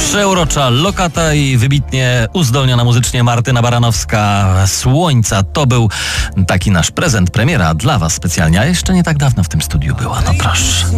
Przeurocza lokata i wybitnie uzdolniona muzycznie Martyna Baranowska. Słońca to był taki nasz prezent, premiera dla was specjalnie, a jeszcze nie tak dawno w tym studiu była, no proszę.